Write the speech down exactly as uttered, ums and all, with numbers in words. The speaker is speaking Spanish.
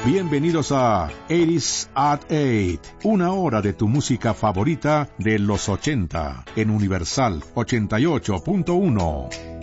Bienvenidos a ochenta at ocho, una hora de tu música favorita de los ochenta, en Universal ochenta y ocho punto uno.